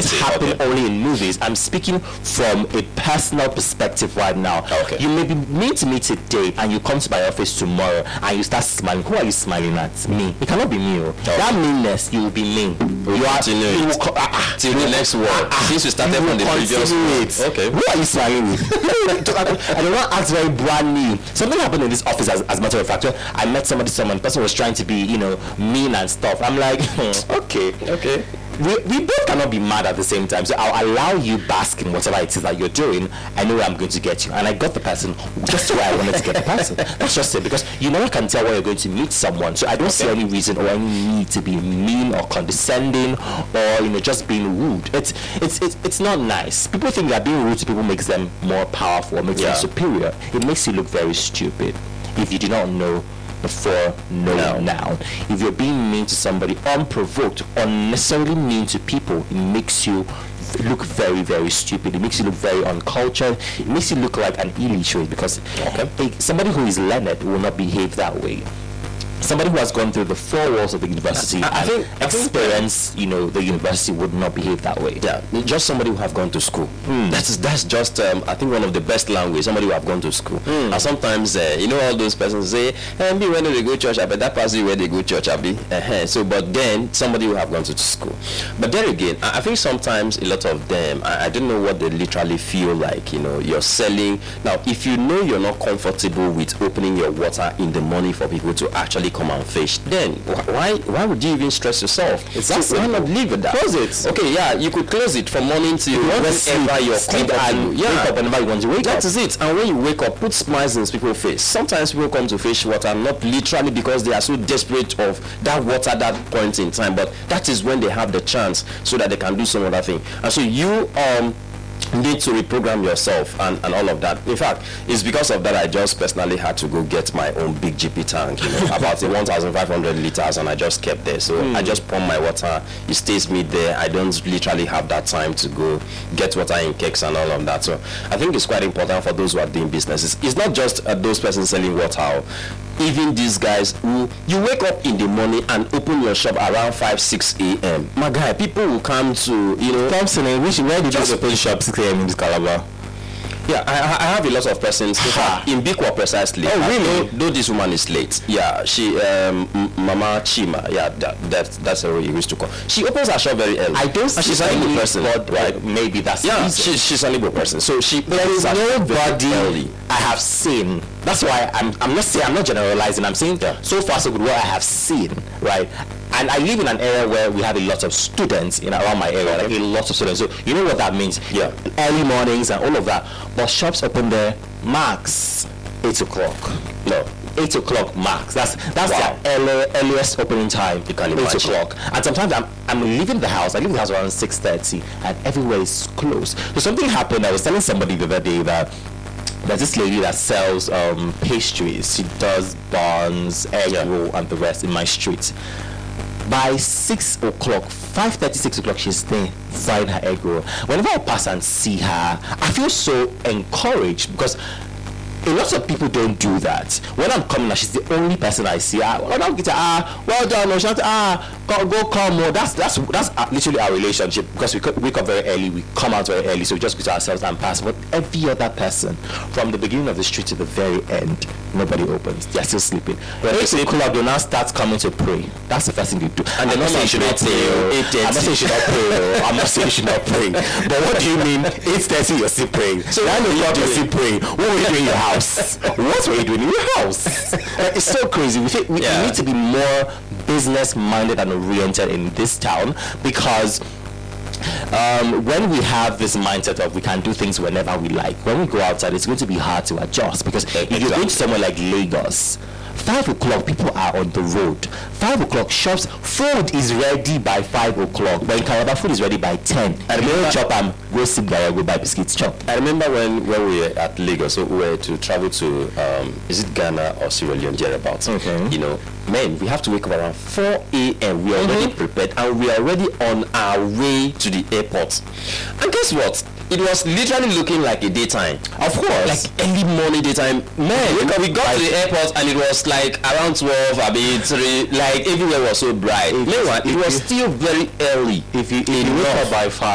happen only in movies. I'm speaking from a personal perspective right now. Okay. You may be mean to me today, and you come to my office tomorrow, and you start smiling. Who are you smiling at? Me. It cannot be me. That meanness, you will be mean. You are till the next word. Since we started from the previous one. Okay. Who are you smiling with? I don't want to act very brand new. Something happened in this office, as a matter of fact. I met somebody, the person was trying to be, mean and stuff. I'm like, okay. We both cannot be mad at the same time. So I'll allow you bask in whatever it is that you're doing. I know where I'm going to get you. And I got the person just where I wanted to get the person. That's just it. Because you never can tell where you're going to meet someone. So I don't see any reason or any need to be mean or condescending or, just being rude. It's not nice. People think that being rude to people makes them more powerful, makes them superior. It makes you look very stupid if you do not know before knowing now. If you're being mean to somebody unprovoked, unnecessarily mean to people, it makes you look very, very stupid. It makes you look very uncultured. It makes you look like an illiterate, because somebody who is learned will not behave that way. Somebody who has gone through the four walls of the university experience, the university would not behave that way. Yeah, just somebody who have gone to school. That's just I think one of the best language. Somebody who have gone to school. And sometimes all those persons say, "Me when they go church, I bet that person where they go church, I be." So, but then somebody who have gone to school. But then again, I think sometimes a lot of them, I don't know what they literally feel like. You're selling now. If you know you're not comfortable with opening your water in the morning for people to actually come and fish, then why would you even stress yourself? So why not leave it that? Close it. Okay, yeah, you could close it from morning till whenever you're sleep and wake up whenever you want to wake up. That is it. And when you wake up, put smiles in people's face. Sometimes people come to fish water not literally because they are so desperate of that water at that point in time, but that is when they have the chance so that they can do some other thing. And so you need to reprogram yourself and all of that. In fact, it's because of that I just personally had to go get my own big GP tank, about 1,500 liters, and I just kept there. So I just pump my water. It stays me there. I don't literally have that time to go get water in cakes and all of that. So I think it's quite important for those who are doing businesses. It's not just those persons selling water. Even these guys who you wake up in the morning and open your shop around 5-6 a.m. My guy, people will come to Thompson, where did you open shop 6 a.m. in this Calabar? Yeah, I have a lot of persons in Bikwa precisely. Oh, really? Though this woman is late. Yeah, she Mama Chima. Yeah, that's her you used to call. She opens her shop very early. I don't. And she's an Igbo person, right? Maybe that's she's an Igbo person. So there is nobody I have seen. That's why I'm not generalizing. I'm saying so far so good what I have seen, right? And I live in an area where we have a lot of students around my area, like a lot of students. So you know what that means? Yeah, early mornings and all of that. But shops open there max 8 o'clock. No, 8 o'clock max. That's their earliest opening time. You can imagine. 8 o'clock. And sometimes I'm leaving the house. I leave the house around 6:30, and everywhere is closed. So something happened. I was telling somebody the other day that there's this lady that sells pastries. She does buns, egg roll, and the rest in my street. By 6 o'clock, 5:30, 6 o'clock, she's there frying her egg roll. Whenever I pass and see her, I feel so encouraged because a lot of people don't do that. When I'm coming, she's the only person I see. Well done, go come. That's literally our relationship, because we wake up very early, we come out very early, so we just go to ourselves and pass. But every other person, from the beginning of the street to the very end, nobody opens. They're still sleeping. When they sleep, they now start coming to pray. That's the first thing they do. And I'm not saying you should not pray. I'm not saying you should not pray. I'm not saying you should not pray. But what do you mean? 8:30 you're still praying. So 9 o'clock you're still praying. What were you doing in your house? What were you doing in your house? It's so crazy. We need to be more business minded and oriented in this town, because when we have this mindset of we can do things whenever we like, when we go outside it's going to be hard to adjust, because if you're going to somewhere like Lagos, 5 o'clock people are on the road. 5 o'clock shops, food is ready by 5 o'clock. But in Calabar, food is ready by 10. I remember chop and go sit there, go buy biscuits, chop. I remember when we were at Lagos, so we were to travel to is it Ghana or Sierra Leone thereabouts. Okay. Man, we have to wake up around 4 a.m. We are already prepared and we are already on our way to the airport. And guess what? It was literally looking like a daytime. Of course. Like early morning daytime. Man, we got to the airport and it was like around 12, I mean 3, like everywhere was so bright. Meanwhile, it was still very early. If you wake up by 5,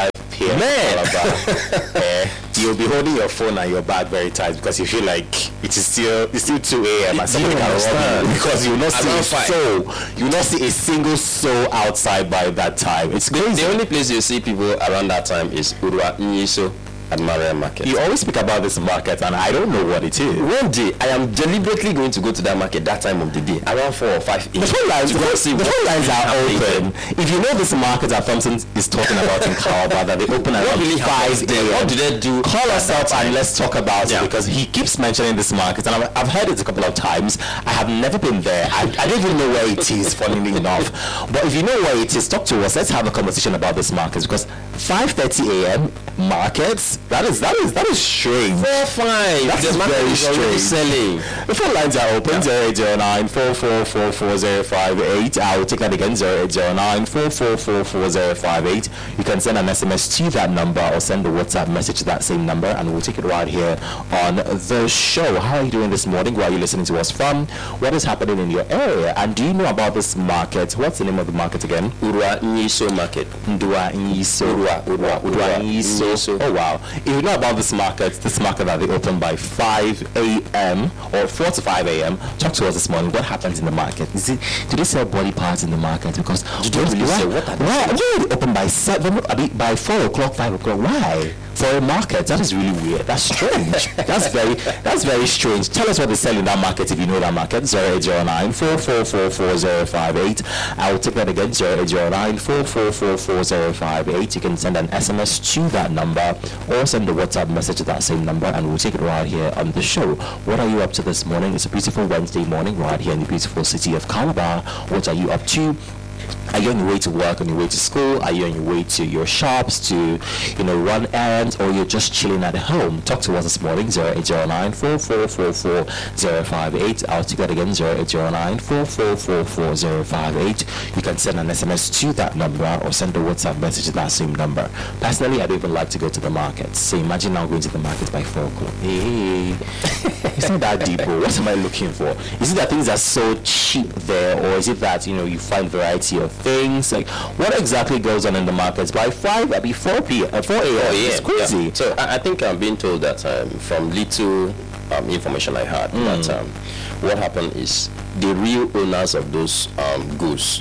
here, Man. you'll be holding your phone and your bag very tight because you feel like it's still 2 a.m. and somebody can rob you because you will not see a soul. You will not see a single soul outside by that time. It's crazy. The only place you see people around that time is Urua Nyiso at Maria Market. You always speak about this market and I don't know what it is. One day, I am deliberately going to go to that market that time of the day, around 4 or 5 a.m. The phone lines are open. If you know this market that Thompson is talking about in Calabar, that they open at really 5 a.m. What do they do? Call us up and let's talk about it because he keeps mentioning this market and I've heard it a couple of times. I have never been there. I don't even know where it is, funnily enough. But if you know where it is, talk to us. Let's have a conversation about this market because 5:30 a.m. markets, that is strange. 4, 5. That's very strange. Selling. The phone lines are open. 0809 4444058. I will take that again. 0809 4444058. You can send an SMS to that number or send a WhatsApp message to that same number, and we'll take it right here on the show. How are you doing this morning? Where are you listening to us from? What is happening in your area? And do you know about this market? What's the name of the market again? Urua Nyiso Market. Urua Nyiso. Oh wow. If you know about this market that they open by 5 a.m. or 4 to 5 a.m., talk to us this morning. What happens in the market? Do they sell body parts in the market? Because you don't really say what are they? Why they open by 7, by 4 o'clock, 5 o'clock? Why? For a market, that is really weird. That's strange. That's very strange. Tell us what they sell in that market if you know that market. 0809 4444058. I will take that again. 0809 4444058. You can send an SMS to that number or send a WhatsApp message to that same number, and we'll take it right here on the show. What are you up to this morning? It's a beautiful Wednesday morning right here in the beautiful city of Calabar. What are you up to? Are you on your way to work, on your way to school? Are you on your way to your shops to, run errands, or you're just chilling at home? Talk to us this morning, 0809 4444058. I'll take that again, 0809 4444058. You can send an SMS to that number or send a WhatsApp message to that same number. Personally, I don't even like to go to the market. So imagine now going to the market by 4 o'clock. Hey, it's not that deep, bro. What am I looking for? Is it that things are so cheap there, or is it that, you find variety of things? Like, what exactly goes on in the markets by 5 at 4 p.m. 4 a.m. It's crazy. Yeah. So I think I'm being told that from little information I had that what happened is the real owners of those goods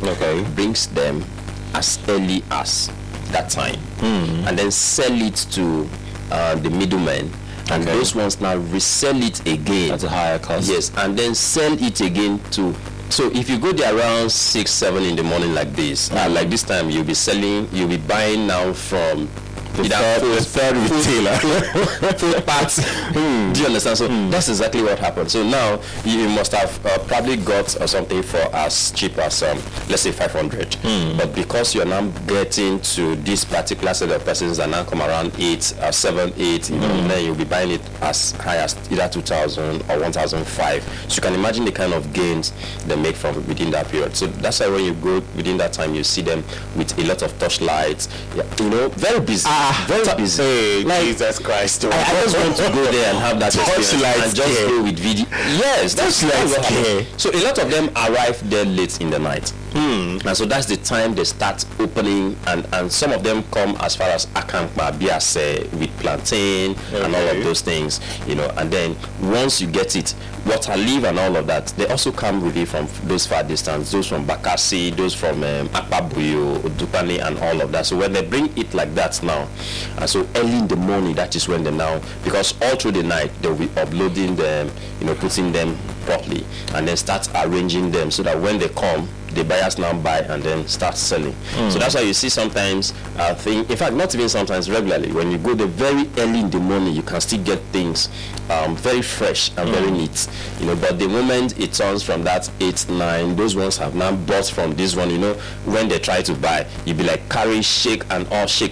brings them as early as that time and then sell it to the middlemen. And those ones now resell it again at a higher cost. Yes, and then sell it again to. So if you go there around 6, 7 in the morning like this, like this time you'll be buying now from the third retailer. Food parts. Do you understand? So that's exactly what happened. So now you must have probably got something for as cheap as let's say 500. But because you're now getting to this particular set of persons that now come around 8, 7, 8, then you'll be buying it as high as either 2,000 or 1,005. So you can imagine the kind of gains they make from within that period. So that's why when you go within that time, you see them with a lot of torchlights. Very busy. Very busy. Hey, like, Jesus Christ! I just want to go there and have that experience and just go with video. Yes, that's what happened. So a lot of them arrive there late in the night. And so that's the time they start opening, and some of them come as far as Akankpa, Biase, with plantain and all of those things, and then once you get it, Waterleaf and all of that, they also come with it from those far distance, those from Bakassi, those from Akpabuyo, Dupani and all of that. So when they bring it like that now, and so early in the morning, that is when they now, because all through the night, they'll be uploading them, putting them properly, and then start arranging them so that when they come, the buyers now buy and then start selling. So that's why you see sometimes in fact not even sometimes, regularly, when you go there very early in the morning, you can still get things very fresh and very neat, but the moment it turns from that 8, 9, those ones have now bought from this one, when they try to buy, you be like carry, shake and all, shake,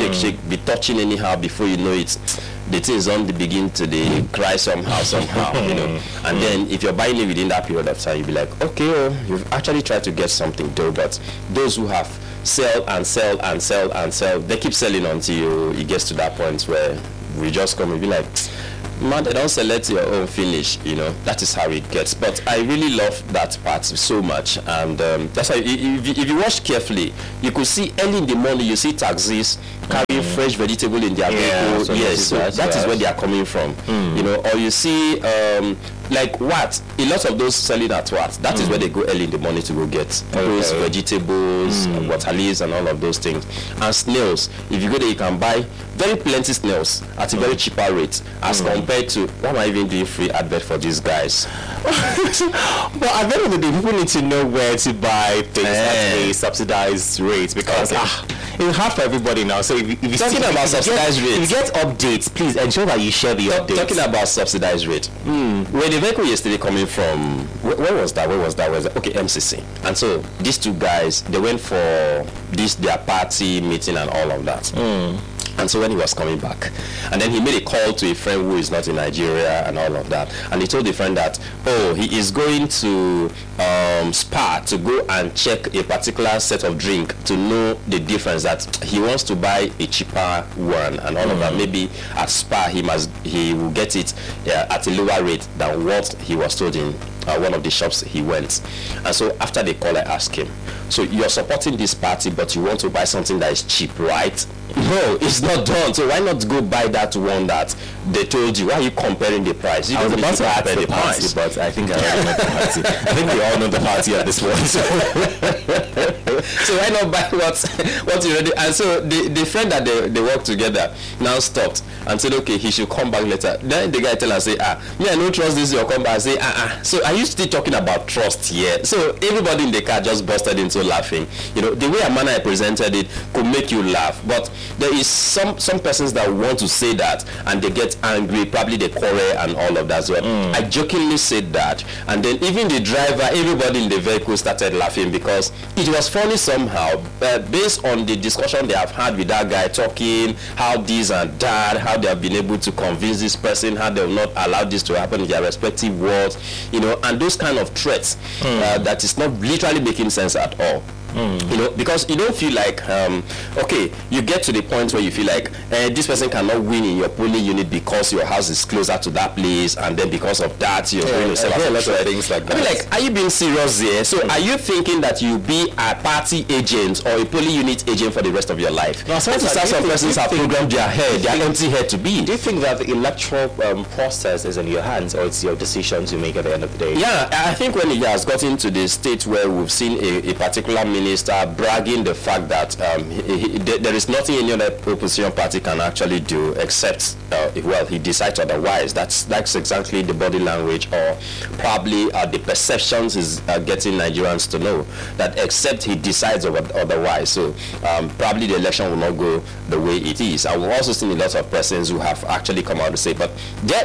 be touching anyhow, before you know it, the things on the begin to cry somehow, and then if you're buying it within that period of time, you'll be like, okay, you've actually tried to get something though. But those who have sell, they keep selling until it gets to that point where we just come and be like, man, they don't select your own finish, you know. That is how it gets. But I really love that part so much, and that's why if you watch carefully, you could see early in the morning, you see taxis carrying fresh vegetable in their vehicle. So that is where they are coming from, you know. Or you see like what a lot of those selling at what, that is where they go early in the morning to go get those vegetables, water leaves and all of those things. And snails, if you go there, you can buy very plenty snails at a very cheaper rate as compared to, why am I even doing free advert for these guys? But at the end of the day, people need to know where to buy things at a subsidized rate, because it's hard for everybody now. So if you talking about subsidized rate, if you get updates, please ensure that you share the updates. Talking about subsidized rate, where the vehicle yesterday coming from, where was that? Okay, MCC. And so these two guys, they went for their party meeting and all of that. And so when he was coming back, and then he made a call to a friend who is not in Nigeria and all of that, and he told the friend that, he is going to Spar to go and check a particular set of drink to know the difference, that he wants to buy a cheaper one and all of that. Maybe at Spar he will get it at a lower rate than what he was told in one of the shops he went. And so after the call, I asked him, so you're supporting this party but you want to buy something that is cheap, right? No, it's not done. So why not go buy that one that they told you? Why are you comparing the price? You I was about to compare the price, but I think I already know the party. I think we all know the party at this point. So why not buy what you already? And so the friend that they work together now stopped and said, okay, he should come back later. Then the guy tell us, say, me, I don't trust this, you'll come back. I say, So are you still talking about trust here? So everybody in the car just busted into laughing. You know, the way Amana I presented it could make you laugh, but there is some persons that want to say that and they get angry, probably they quarrel and all of that. So I jokingly said that, and then even the driver, everybody in the vehicle started laughing because it was funny somehow, based on the discussion they have had with that guy, talking how this and that, how they have been able to convince this person, how they will not allow this to happen in their respective worlds, you know, and those kind of threats that is not literally making sense at all. You know, because you don't feel like okay, you get to the point where you feel like this person cannot win in your polling unit because your house is closer to that place, and then because of that you're going to sell a lot of things like that. I mean, like, are you being serious here? So are you thinking that you'll be a party agent or a polling unit agent for the rest of your life? No, some persons have programmed their empty head to be. Do you think that the electoral process is in your hands, or it's your decision to make at the end of the day? Yeah, I think when it has gotten to the state where we've seen a particular minister bragging the fact that there is nothing any other opposition party can actually do except he decides otherwise. That's exactly the body language, or probably the perceptions is getting Nigerians to know that except he decides otherwise. So probably the election will not go the way it is. And we've also seen a lot of persons who have actually come out to say, but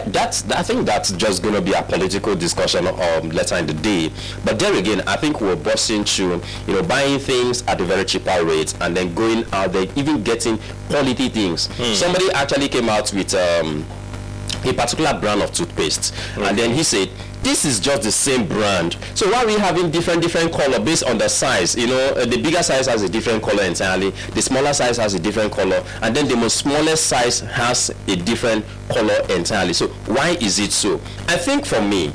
I think that's just going to be a political discussion later in the day. But there again, I think we're busting through, you know, buying things at a very cheaper rate and then going out there, even getting quality things. Somebody actually came out with a particular brand of toothpaste, and then he said, this is just the same brand. So why are we having different color based on the size? You know, the bigger size has a different color entirely, the smaller size has a different color, and then the most smallest size has a different color entirely. So why is it so? I think for me,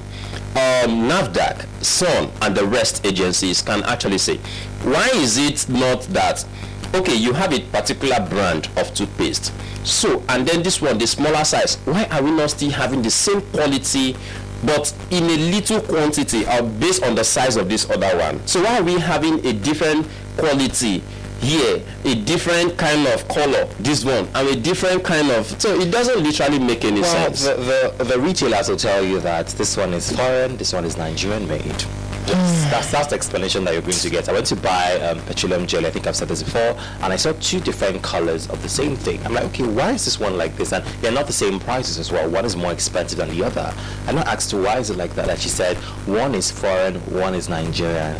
NAFDAC, SON, and the rest agencies can actually say, why is it not that, okay, you have a particular brand of toothpaste, so, and then this one, the smaller size, why are we not still having the same quality but in a little quantity based on the size of this other one? So why are we having a different quality here, a different kind of color, this one, and a different kind of, so it doesn't literally make any sense. The retailers will tell you that this one is foreign, this one is Nigerian made. That's the explanation that you're going to get. I went to buy petroleum jelly, I think I've said this before, and I saw two different colors of the same thing. I'm like, okay, why is this one like this? And they're not the same prices as well. One is more expensive than the other. And I asked her, why is it like that? And she said, one is foreign, one is Nigerian.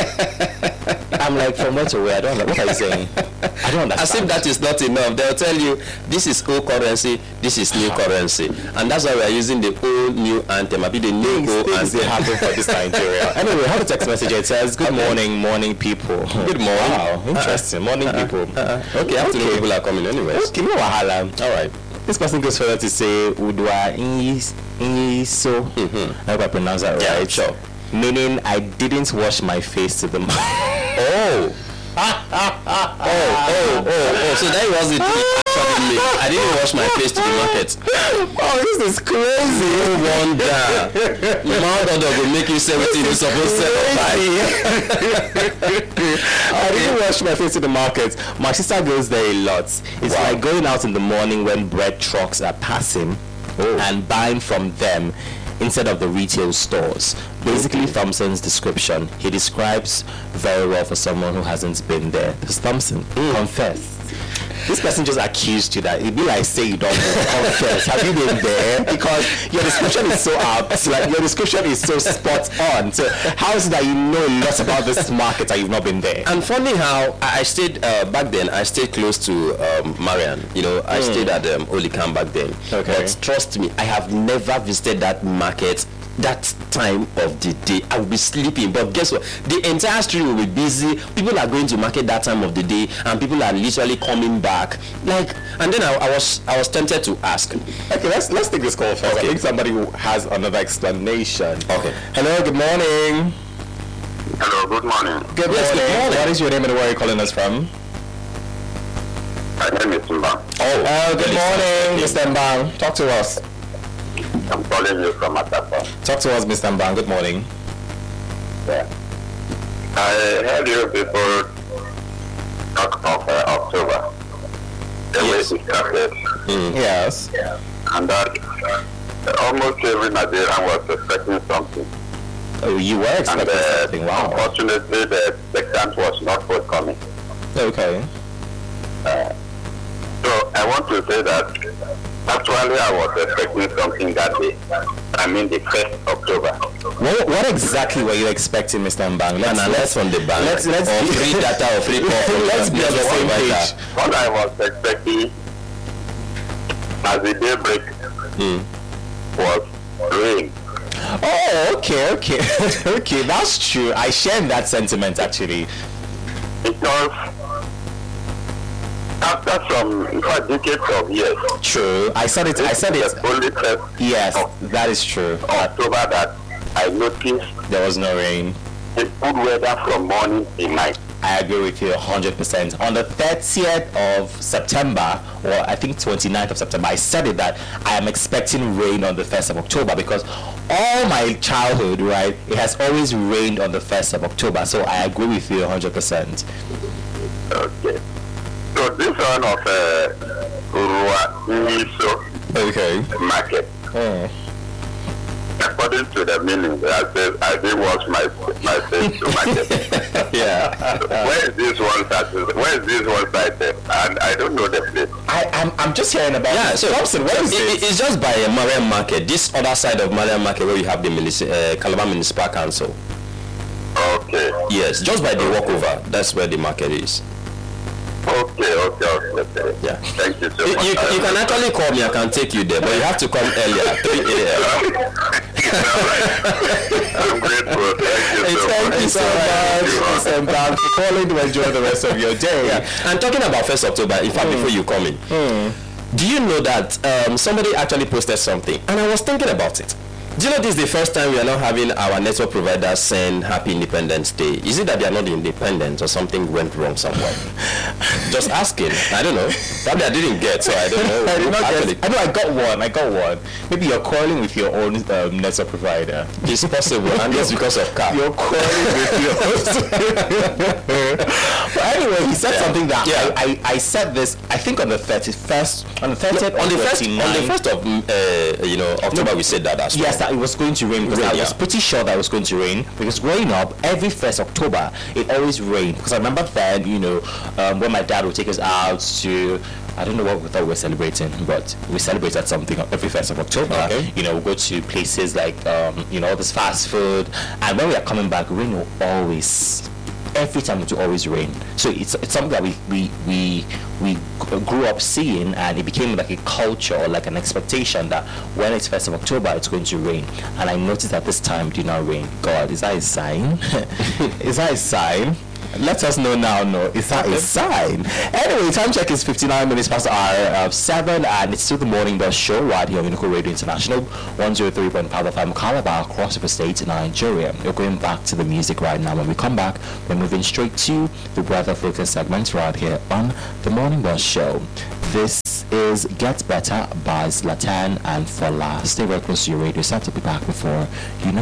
I'm like, from where to where? I don't know. What are you saying? I don't understand. As if that is not enough, they'll tell you this is old currency, this is new currency, and that's why we are using the old new anthem. I mean, the new old anthem happen for this Nigeria. Anyway, I have a text message. It says, "Good morning, people." Good morning. Wow, interesting. Morning, people. Okay, I have to know people are coming anyways. Okay, no wahala. All right. This person goes further to say Udwa Inyiso. I hope I pronounce that right. Yeah, sure. Meaning I didn't wash my face to the Oh. So that was it. Actually, I didn't wash my face to the market. Oh, this is crazy. No wonder. Mount Odo will make you say what you're supposed to say. I didn't wash my face to the market. My sister goes there a lot. It's like going out in the morning when bread trucks are passing and buying from them instead of the retail stores. Basically, Thompson's description, he describes very well for someone who hasn't been there. Because Thompson, confess. This person just accused you that it'd be like say you don't know. Confess. Have you been there? Because your description is so apt. Like your description is so spot on. So how is it that you know lots about this market and you've not been there? And funny how I stayed back then. I stayed close to Marian. You know, I stayed at Olikam back then. Okay. But trust me, I have never visited that market that time of the day. I will be sleeping, but guess what? The entire street will be busy. People are going to market that time of the day, and people are literally coming back. Like, and then I was tempted to ask. Okay, let's take this call first. Okay. I think somebody who has another explanation. Okay. Hello, good morning. Hello, good morning. Good morning. What is your name and where are you calling us from? My name is Mba. Good morning, Mr. Mbang. Talk to us. I'm calling you from Atapa. Talk to us, Mr. Mbang. Good morning. Yeah. I heard you before talk of October. The way it started. Yes. And that almost every Nigerian was expecting something. Oh, you were expecting And something. Wow. unfortunately, the expectant was not forthcoming. Okay. So I want to say that actually I was expecting something that day. I mean the 1st October. What exactly were you expecting, Mr. Mbang? Let's from the bank. Let's or free data or free call. Let's be on the same page. What I was expecting as the daybreak was rain. Oh, okay. Okay, that's true. I share that sentiment actually. Because after some decades of years, True. I said it. the only 1st Yes, that is true. October that I noticed There was no rain. the good weather from morning till night. I agree with you 100%. On the 30th of September, or I think 29th of September, I said it that I am expecting rain on the 1st of October because all my childhood, right, it has always rained on the 1st of October. So I agree with you 100%. Okay. So this one of Urua Okay. market, according to the meaning, I did wash my face to market. Yeah. Where is this one started? Where is this one started? And I don't know the place. I'm just hearing about Yeah, this. so Thompson, what is this? it's just by Marian Market. This other side of Marian Market where you have the Calabar Municipal Council. Okay. Yes, just by the walkover. That's where the market is. Okay. Yeah. Thank you so much. You can actually call me. I can take you there, but you have to come earlier, 3 a.m. I'm grateful. Thank you so much. Thank you so much, Mr. Mbang, for calling to enjoy the rest of your day. Yeah. And talking about 1st October, in fact, before you come in, do you know that somebody actually posted something, and I was thinking about it. Do you know this is the first time we are not having our network providers send Happy Independence Day? Is it that they are not independent or something went wrong somewhere? Just asking. I don't know. Probably I didn't get, so I don't know. I did not get. I know I got one. Maybe you're calling with your own network provider. It's possible, and just because of car. You're calling with yours. But anyway, he said something that I said this. I think on the 31st, on the 30th, on the first of October, we said that as well. Yes, that it was going to rain because I was pretty sure that it was going to rain because growing up, every 1st October it always rained because I remember then, when my dad would take us out to, I don't know what we thought we were celebrating, but we celebrated something every 1st of October. Okay. We go to places like all this fast food, and when we are coming back, rain will always. Every time it will always rain, so it's something that we grew up seeing, and it became like a culture or like an expectation that when it's 1st of October it's going to rain. And I noticed that this time it did not rain. God, is that a sign? Is that a sign? Let us know now. No, is that a sign? Anyway, time check is 59 minutes past the hour of 7, and it's still the morning bus show right here on Unico Radio International, 103.5 FM Calabar across the state in Nigeria. We're going back to the music right now. When we come back, we're moving straight to the weather focus segment right here on the morning bus show. This is Get Better by Zlatan and Fola. Stay very close to your radio set to be back before you know.